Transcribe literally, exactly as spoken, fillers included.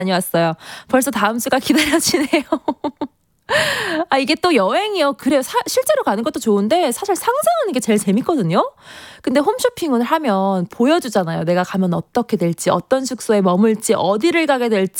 다녀왔어요. 벌써 다음 주가 기다려지네요. 아 이게 또 여행이요. 그래요. 사 실제로 가는 것도 좋은데 사실 상상하는 게 제일 재밌거든요. 근데 홈쇼핑을 하면 보여주잖아요. 내가 가면 어떻게 될지, 어떤 숙소에 머물지, 어디를 가게 될지